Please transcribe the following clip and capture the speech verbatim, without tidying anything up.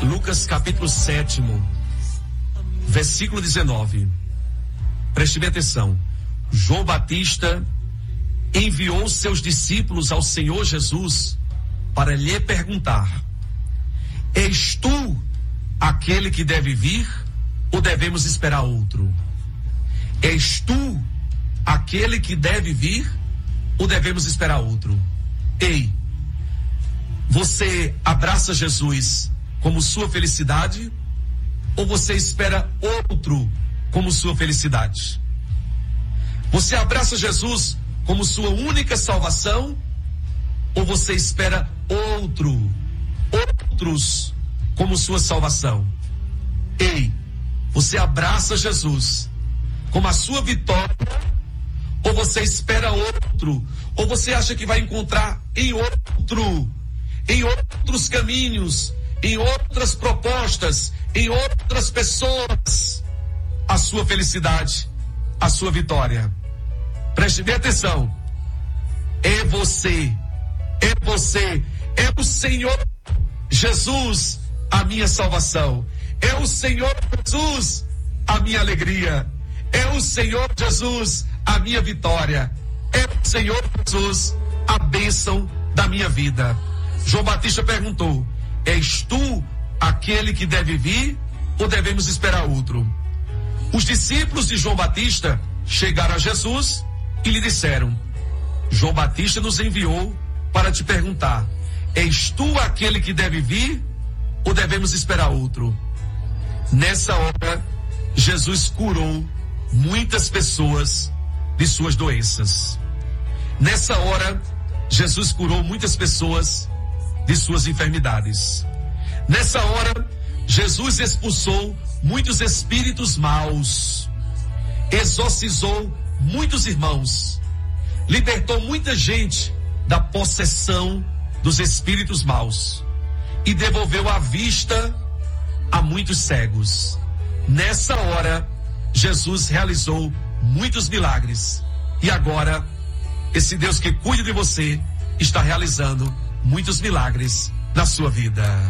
Lucas capítulo sete, versículo dezenove. Preste bem atenção. João Batista enviou seus discípulos ao Senhor Jesus para lhe perguntar: és tu aquele que deve vir ou devemos esperar outro? És tu aquele que deve vir ou devemos esperar outro? Ei, você abraça Jesus como sua felicidade ou você espera outro como sua felicidade? Você abraça Jesus como sua única salvação ou você espera outro, outros como sua salvação? Ei, você abraça Jesus como a sua vitória ou você espera outro, ou você acha que vai encontrar em outro, em outros caminhos, em outras propostas, em outras pessoas, a sua felicidade, a sua vitória? Preste bem atenção. É você, é você, é o Senhor Jesus a minha salvação, é o Senhor Jesus a minha alegria, é o Senhor Jesus a minha vitória, é o Senhor Jesus a bênção da minha vida. João Batista perguntou: és tu aquele que deve vir ou devemos esperar outro? Os discípulos de João Batista chegaram a Jesus e lhe disseram: João Batista nos enviou para te perguntar: és tu aquele que deve vir ou devemos esperar outro? Nessa hora, Jesus curou muitas pessoas de suas doenças. Nessa hora, Jesus curou muitas pessoas de suas enfermidades. Nessa hora, Jesus expulsou muitos espíritos maus, exorcizou muitos irmãos, libertou muita gente da possessão dos espíritos maus e devolveu a vista a muitos cegos. Nessa hora, Jesus realizou muitos milagres. E agora, esse Deus que cuida de você está realizando muitos milagres na sua vida.